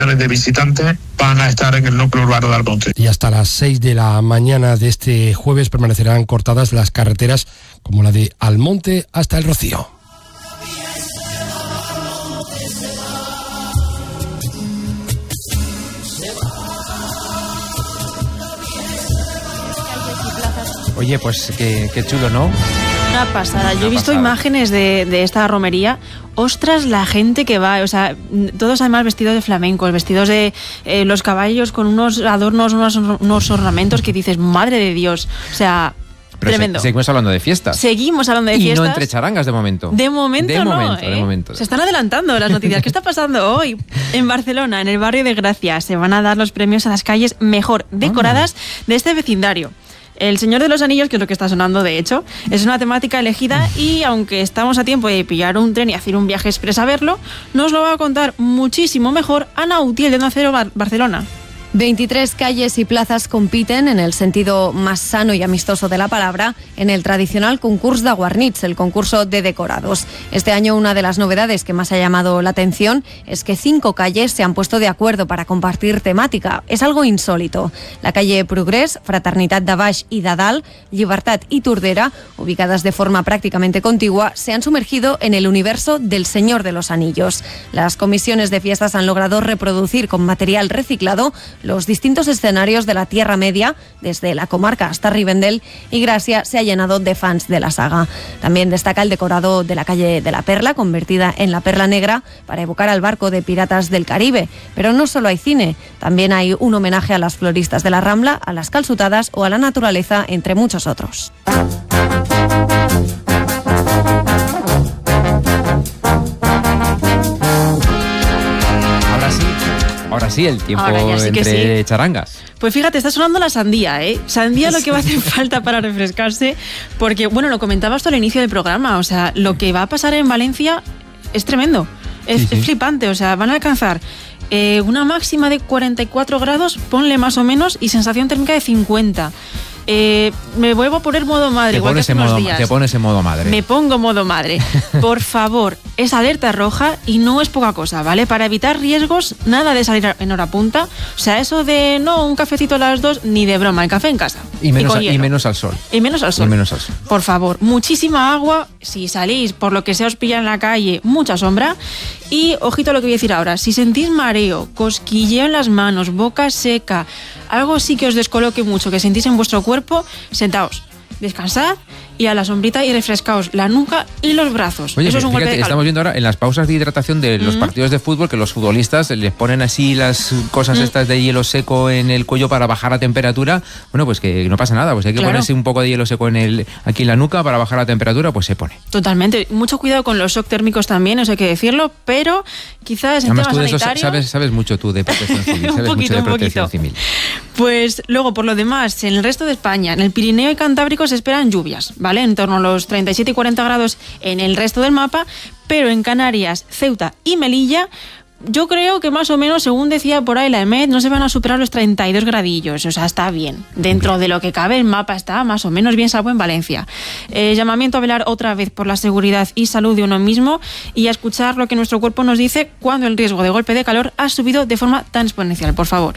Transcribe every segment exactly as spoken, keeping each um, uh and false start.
de visitantes van a estar en el núcleo urbano de Almonte. Y hasta las seis de la mañana de este jueves permanecerán cortadas las carreteras como la de Almonte hasta El Rocío. Oye, pues qué, qué chulo, ¿no? Una pasada. Yo Una he visto pasada. imágenes de, de esta romería. Ostras, la gente que va, o sea, todos además vestidos de flamencos, vestidos de eh, los caballos con unos adornos, unos, unos ornamentos que dices, madre de Dios, o sea, Pero tremendo. Se, seguimos hablando de fiestas. Seguimos hablando de y fiestas. no entre charangas de momento. De momento de no, momento, ¿eh? de momento. Se están adelantando las noticias. ¿Qué está pasando hoy? En Barcelona, en el barrio de Gracia, se van a dar los premios a las calles mejor decoradas oh. de este vecindario. El Señor de los Anillos, que es lo que está sonando de hecho, es una temática elegida y aunque estamos a tiempo de pillar un tren y hacer un viaje express a verlo, nos lo va a contar muchísimo mejor Ana Utiel de Onda Cero Bar- Barcelona. veintitrés calles y plazas compiten, en el sentido más sano y amistoso de la palabra, en el tradicional concurs de Guarnits, el concurso de decorados. Este año una de las novedades que más ha llamado la atención es que cinco calles se han puesto de acuerdo para compartir temática. Es algo insólito. La calle Progrés, Fraternitat de Baix y de Dalt, Llibertat y Tordera, ubicadas de forma prácticamente contigua, se han sumergido en el universo del Señor de los Anillos. Las comisiones de fiestas han logrado reproducir con material reciclado los distintos escenarios de la Tierra Media, desde la comarca hasta Rivendell, y Gracia se ha llenado de fans de la saga. También destaca el decorado de la calle de la Perla, convertida en la Perla Negra, para evocar al barco de Piratas del Caribe. Pero no solo hay cine, también hay un homenaje a las floristas de la Rambla, a las calçotadas o a la naturaleza, entre muchos otros. Ahora sí, el tiempo sí entre sí. charangas. Pues fíjate, está sonando la sandía, ¿eh? Sandía lo que va a hacer falta para refrescarse, porque, bueno, lo comentabas tú al inicio del programa, o sea, lo que va a pasar en Valencia es tremendo, es, sí, sí. es flipante, o sea, van a alcanzar eh, una máxima de cuarenta y cuatro grados, ponle más o menos, y sensación térmica de cincuenta. Eh, me vuelvo a poner modo madre, te igual pones que hace en unos modo, días. Te pones en modo madre. Me pongo modo madre. Por favor, es alerta roja y no es poca cosa, ¿vale? Para evitar riesgos, nada de salir en hora punta. O sea, eso de no, un cafecito a las dos, ni de broma, el café en casa. Y menos, y, a, y menos al sol. Y menos al sol. Y menos al sol. Por favor, muchísima agua. Si salís, por lo que sea, os pilla en la calle, mucha sombra. Y ojito a lo que voy a decir ahora. Si sentís mareo, cosquilleo en las manos, boca seca, algo sí que os descoloque mucho, que sentís en vuestro cuerpo, sentaos, descansad y a la sombrita y refrescaos la nuca y los brazos. Oye, eso es un fíjate, golpe de calor. Estamos viendo ahora en las pausas de hidratación de los mm-hmm. partidos de fútbol que los futbolistas les ponen así las cosas mm. estas de hielo seco en el cuello para bajar la temperatura. Bueno, pues que no pasa nada, pues hay que claro. ponerse un poco de hielo seco en el aquí en la nuca para bajar la temperatura, pues se pone. Totalmente. Mucho cuidado con los shock térmicos también, eso hay que decirlo, pero quizás en Además, temas tú de sanitarios... Eso sabes, sabes mucho tú de protección civil, sabes poquito, mucho de protección poquito. civil. Pues luego, por lo demás, en el resto de España, en el Pirineo y Cantábrico se esperan lluvias, ¿vale? En torno a los treinta y siete y cuarenta grados en el resto del mapa, pero en Canarias, Ceuta y Melilla, yo creo que más o menos, según decía por ahí la E M E D, no se van a superar los treinta y dos gradillos, o sea, está bien. Dentro de lo que cabe, el mapa está más o menos bien, salvo en Valencia. Eh, llamamiento a velar otra vez por la seguridad y salud de uno mismo y a escuchar lo que nuestro cuerpo nos dice cuando el riesgo de golpe de calor ha subido de forma tan exponencial, por favor.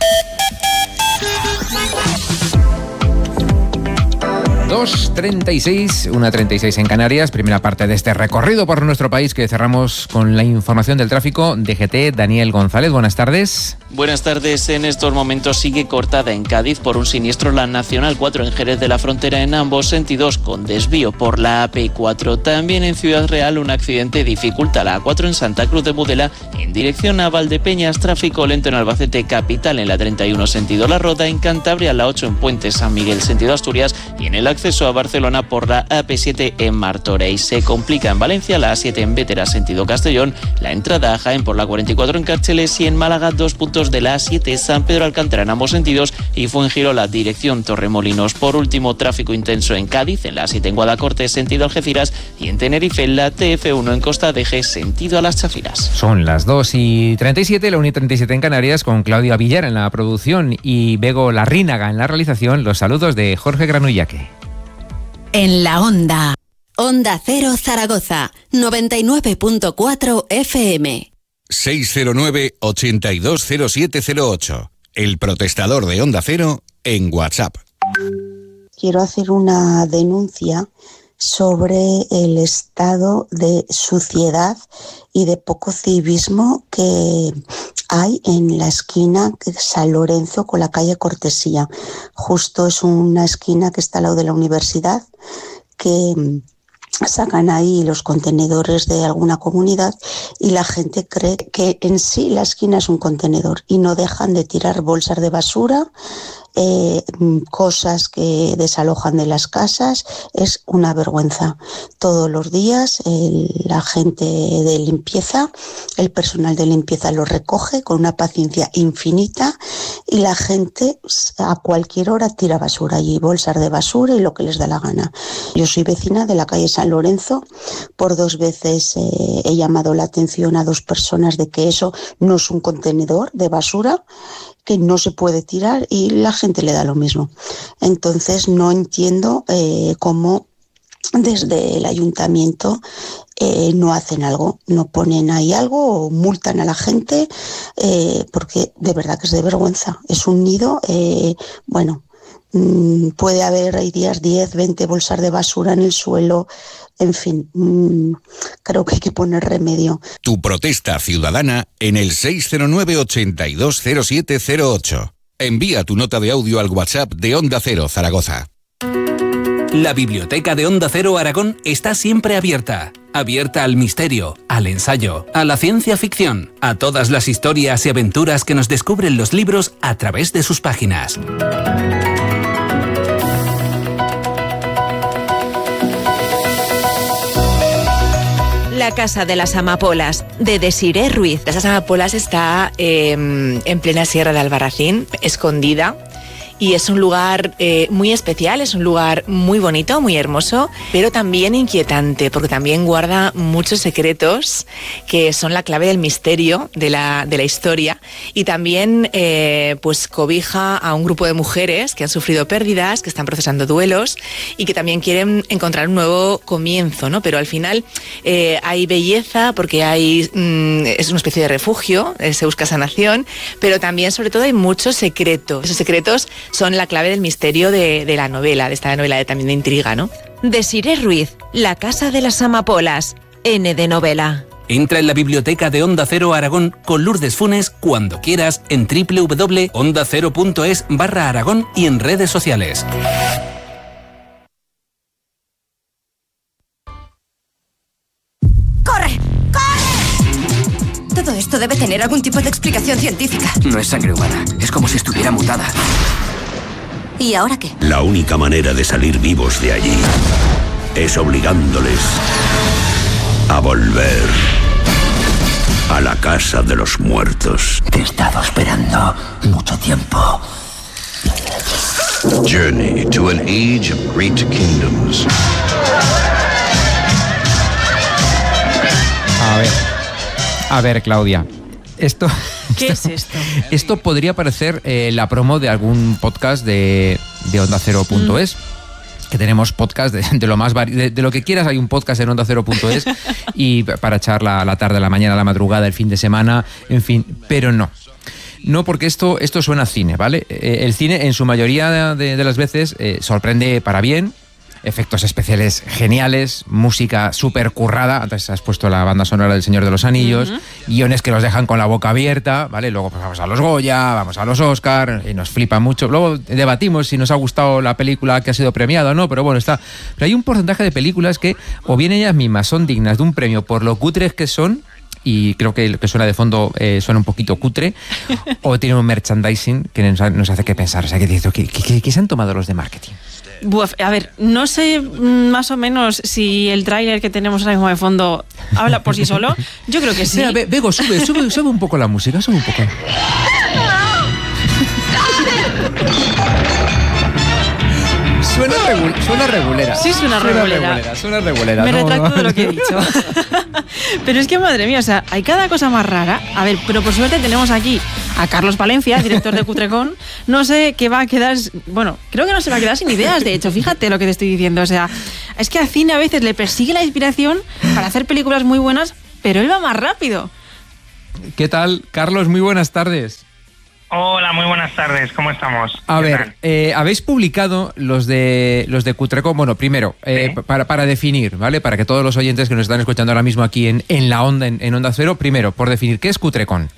dos treinta y seis, una treinta y seis en Canarias, primera parte de este recorrido por nuestro país que cerramos con la información del tráfico. D G T, Daniel González, buenas tardes. Buenas tardes. En estos momentos sigue cortada en Cádiz por un siniestro la Nacional cuatro en Jerez de la Frontera en ambos sentidos con desvío por la A P cuatro. También en Ciudad Real un accidente dificulta la A cuatro en Santa Cruz de Mudela en dirección a Valdepeñas, tráfico lento en Albacete capital en la treinta y uno sentido La Roda, en Cantabria la ocho en Puente San Miguel sentido Asturias y en el acceso a Barcelona por la A P siete en Martorell. Se complica en Valencia la A siete en Bétera sentido Castellón, la entrada a Jaén por la cuarenta y cuatro en Cárceles y en Málaga dos puntos de la A siete San Pedro Alcántara en ambos sentidos y Fuengirola dirección Torremolinos. Por último, tráfico intenso en Cádiz en la A siete en Guadacorte sentido Algeciras y en Tenerife en la T F uno en Costa de G sentido a Las Chafiras. Son las dos y treinta y siete, la una y treinta y siete en Canarias, con Claudia Villar en la producción y Bego Larrínaga en la realización. Los saludos de Jorge Granullaque. En la Onda. Onda Cero Zaragoza, noventa y nueve punto cuatro F M. seis cero nueve, ochenta y dos cero siete cero ocho. El protestador de Onda Cero en WhatsApp. Quiero hacer una denuncia sobre el estado de suciedad y de poco civismo que hay en la esquina de San Lorenzo con la calle Cortesía. Justo es una esquina que está al lado de la universidad, que sacan ahí los contenedores de alguna comunidad y la gente cree que en sí la esquina es un contenedor y no dejan de tirar bolsas de basura, eh, cosas que desalojan de las casas. Es una vergüenza. Todos los días el, la gente de limpieza, el personal de limpieza lo recoge con una paciencia infinita y la gente a cualquier hora tira basura allí, bolsas de basura y lo que les da la gana. Yo soy vecina de la calle San Lorenzo. Por dos veces eh, he llamado la atención a dos personas de que eso no es un contenedor de basura, que no se puede tirar, y la gente le da lo mismo. Entonces no entiendo eh, cómo desde el ayuntamiento eh, no hacen algo, no ponen ahí algo o multan a la gente, eh, porque de verdad que es de vergüenza. Es un nido, eh, bueno, mmm, puede haber, hay días diez, veinte bolsas de basura en el suelo. En fin, mmm, creo que hay que poner remedio. Tu protesta ciudadana en el seis cero nueve, ochenta y dos cero siete cero ocho. Envía tu nota de audio al WhatsApp de Onda Cero Zaragoza. La biblioteca de Onda Cero Aragón está siempre abierta. Abierta al misterio, al ensayo, a la ciencia ficción, a todas las historias y aventuras que nos descubren los libros a través de sus páginas. La Casa de las Amapolas, de Desiré Ruiz. Las Amapolas está eh, en plena Sierra de Albarracín, escondida. Y es un lugar eh, muy especial, es un lugar muy bonito, muy hermoso, pero también inquietante, porque también guarda muchos secretos que son la clave del misterio de la, de la historia. Y también eh, pues cobija a un grupo de mujeres que han sufrido pérdidas, que están procesando duelos y que también quieren encontrar un nuevo comienzo, ¿no? Pero al final eh, hay belleza porque hay mmm, es una especie de refugio, eh, se busca sanación, pero también sobre todo hay muchos secretos. Esos secretos son la clave del misterio de, de la novela, de esta novela de, también de intriga, ¿no? Desiré Ruiz, La Casa de las Amapolas, N de novela. Entra en la biblioteca de Onda Cero Aragón con Lourdes Funes cuando quieras en doble u doble u doble u punto onda cero punto es barra Aragón y en redes sociales. ¡Corre! ¡Corre! Todo esto debe tener algún tipo de explicación científica. No es sangre humana, es como si estuviera mutada. ¿Y ahora qué? La única manera de salir vivos de allí es obligándoles a volver a la casa de los muertos. Te he estado esperando mucho tiempo. Journey to an age of great kingdoms. A ver, a ver, Claudia. Esto, ¿Qué esto, es esto? Esto podría parecer eh, la promo de algún podcast de, de onda cero punto es. Mm. Que tenemos podcast de, de lo más vari- de, de lo que quieras, hay un podcast en onda cero punto es y para echar la, la tarde, la mañana, la madrugada, el fin de semana, en fin, pero no. No, porque esto, esto suena a cine, ¿vale? Eh, el cine en su mayoría de, de las veces eh, sorprende para bien. Efectos especiales geniales, música súper currada. Antes has puesto la banda sonora del Señor de los Anillos, uh-huh. Guiones que los dejan con la boca abierta, ¿vale? Luego pues, vamos a los Goya, vamos a los Oscar y nos flipa mucho. Luego debatimos si nos ha gustado la película que ha sido premiada o no, pero bueno, está. Pero hay un porcentaje de películas que o bien ellas mismas son dignas de un premio por lo cutres que son, y creo que lo que suena de fondo eh, suena un poquito cutre, o tienen un merchandising que nos, nos hace que pensar, o sea, que, que, que, que se han tomado los de marketing. Buf, a ver, no sé más o menos si el tráiler que tenemos ahora mismo de fondo habla por sí solo. Yo creo que sí. Mira, Bego, sube, sube, sube un poco la música, sube un poco. Suena, regu- suena regulera. Sí, suena, suena regulera. regulera. Suena regulera. Me no, retracto no. de lo que he dicho. Pero es que, madre mía, o sea, hay cada cosa más rara. A ver, pero por suerte tenemos aquí a Carlos Palencia, director de Cutrecon. No sé qué va a quedar... Bueno, creo que no se va a quedar sin ideas, de hecho. Fíjate lo que te estoy diciendo. O sea, es que al cine a veces le persigue la inspiración para hacer películas muy buenas, pero él va más rápido. ¿Qué tal? Carlos, muy buenas tardes. Hola, muy buenas tardes, ¿cómo estamos? A ver, eh, habéis publicado los de los de Cutrecon. Bueno, primero, eh, ¿sí? para, para definir, ¿vale? Para que todos los oyentes que nos están escuchando ahora mismo aquí en, en la onda, en, en Onda Cero, primero, por definir, ¿qué es Cutrecon?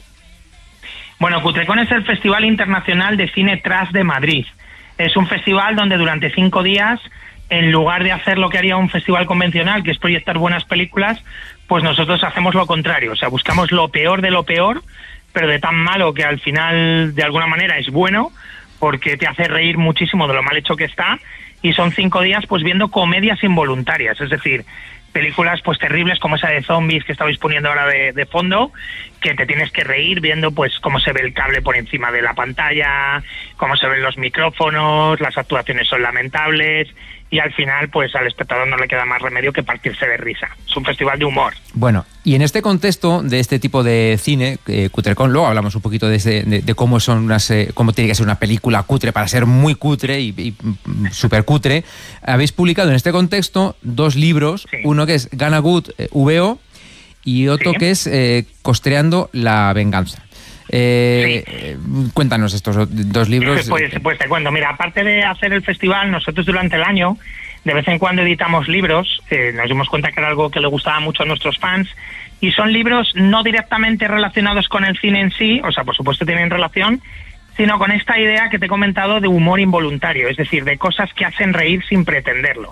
Bueno, Cutrecon es el Festival Internacional de Cine Trash de Madrid. Es un festival donde durante cinco días, en lugar de hacer lo que haría un festival convencional, que es proyectar buenas películas, pues nosotros hacemos lo contrario. O sea, buscamos lo peor de lo peor, pero de tan malo que al final de alguna manera es bueno, porque te hace reír muchísimo de lo mal hecho que está, y son cinco días pues viendo comedias involuntarias, es decir, películas pues terribles como esa de zombies que estabais poniendo ahora de, de fondo, que te tienes que reír viendo pues cómo se ve el cable por encima de la pantalla, cómo se ven los micrófonos, las actuaciones son lamentables, y al final pues al espectador no le queda más remedio que partirse de risa. Es un festival de humor. Bueno, y en este contexto de este tipo de cine, eh, Cutrecon, luego hablamos un poquito de, ese, de, de cómo son unas, eh, cómo tiene que ser una película cutre para ser muy cutre y, y súper cutre. Habéis publicado en este contexto dos libros, sí. Uno que es Gana Good, eh, V O, y otro sí. que es eh, Costreando la venganza. Eh, sí. Cuéntanos estos dos libros. Pues, pues te cuento, mira, aparte de hacer el festival, nosotros durante el año de vez en cuando editamos libros, eh, nos dimos cuenta que era algo que le gustaba mucho a nuestros fans, y son libros no directamente relacionados con el cine en sí, o sea, por supuesto tienen relación, sino con esta idea que te he comentado de humor involuntario, es decir, de cosas que hacen reír sin pretenderlo.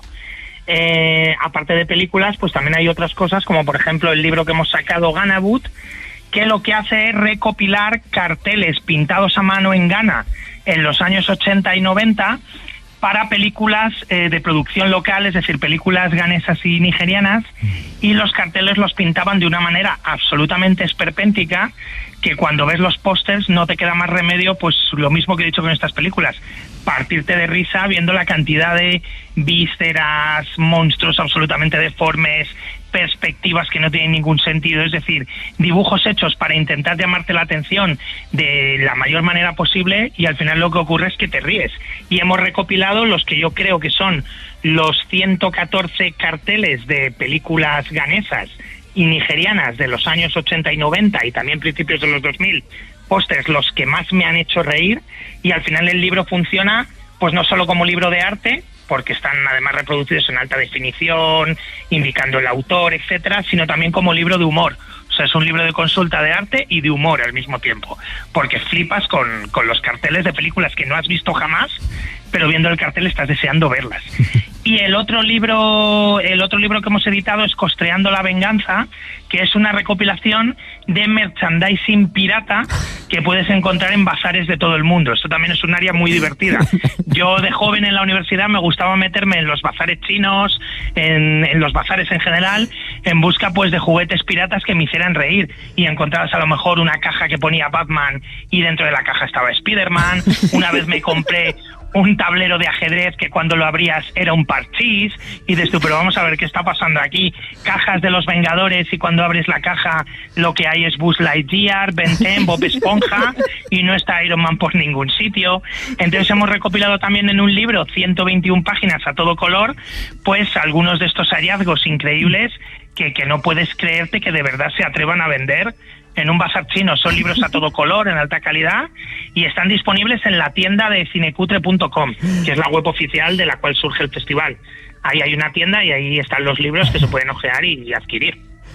Eh, aparte de películas, pues también hay otras cosas, como por ejemplo el libro que hemos sacado, Ghana Boot, que lo que hace es recopilar carteles pintados a mano en Ghana en los años ochenta y noventa para películas eh, de producción local, es decir, películas ganesas y nigerianas, y los carteles los pintaban de una manera absolutamente esperpéntica, que cuando ves los pósters no te queda más remedio, pues lo mismo que he dicho con estas películas, partirte de risa viendo la cantidad de vísceras, monstruos absolutamente deformes, perspectivas que no tienen ningún sentido, es decir, dibujos hechos para intentar llamarte la atención de la mayor manera posible, y al final lo que ocurre es que te ríes. Y hemos recopilado los que yo creo que son los ciento catorce carteles de películas ganesas y nigerianas de los años ochenta y noventa y también principios de los dos mil, pósters los que más me han hecho reír, y al final el libro funciona pues no solo como libro de arte, porque están además reproducidos en alta definición, indicando el autor, etcétera, sino también como libro de humor. O sea, es un libro de consulta de arte y de humor al mismo tiempo, porque flipas con, con los carteles de películas que no has visto jamás, pero viendo el cartel estás deseando verlas. Y el otro libro, el otro libro que hemos editado es Costreando la venganza, que es una recopilación de merchandising pirata que puedes encontrar en bazares de todo el mundo. Esto también es un área muy divertida. Yo de joven en la universidad me gustaba meterme en los bazares chinos, en, en los bazares en general, en busca pues de juguetes piratas que me hicieran reír, y encontrabas a lo mejor una caja que ponía Batman y dentro de la caja estaba Spiderman. Una vez me compré un tablero de ajedrez que cuando lo abrías era un parchís, y dices tú, pero vamos a ver qué está pasando aquí. Cajas de los Vengadores, y cuando abres la caja lo que hay es Buzz Lightyear, Ben diez, Bob Esponja, y no está Iron Man por ningún sitio. Entonces hemos recopilado también en un libro, ciento veintiuna páginas a todo color, pues algunos de estos hallazgos increíbles que, que no puedes creerte que de verdad se atrevan a vender en un bazar chino. Son libros a todo color, en alta calidad, y están disponibles en la tienda de cinecutre punto com, que es la web oficial de la cual surge el festival. Ahí hay una tienda y ahí están los libros que se pueden ojear y, y adquirir.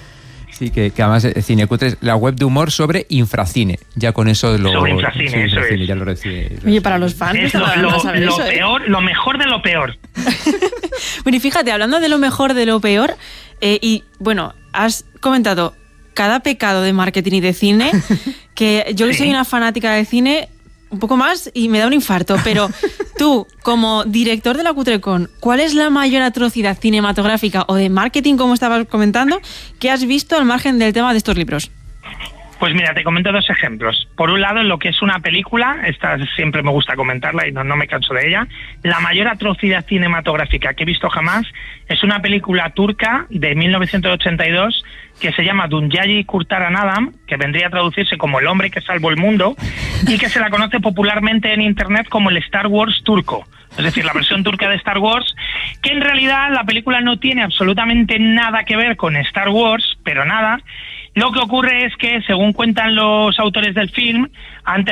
Sí, que, que además eh, Cinecutre es la web de humor sobre infracine. Ya con eso lo... Sobre infracine, sí, eso infracine, es. Ya lo recibe, lo Oye, para los fans... Es lo, lo, lo eso, peor, ¿eh? Lo mejor de lo peor. Bueno, y fíjate, hablando de lo mejor de lo peor, eh, y bueno, has comentado cada pecado de marketing y de cine, que yo que sí. soy una fanática de cine, un poco más y me da un infarto, pero tú, como director de la Cutrecon, ¿cuál es la mayor atrocidad cinematográfica o de marketing, como estabas comentando, que has visto al margen del tema de estos libros? Pues mira, te comento dos ejemplos. Por un lado, en lo que es una película, esta siempre me gusta comentarla y no, no me canso de ella, la mayor atrocidad cinematográfica que he visto jamás es una película turca de mil novecientos ochenta y dos que se llama Dünyayı Kurtaran Adam, que vendría a traducirse como El hombre que salvó el mundo, y que se la conoce popularmente en internet como el Star Wars turco. Es decir, la versión turca de Star Wars, que en realidad la película no tiene absolutamente nada que ver con Star Wars, pero nada, Lo que ocurre es que, según cuentan los autores del film, antes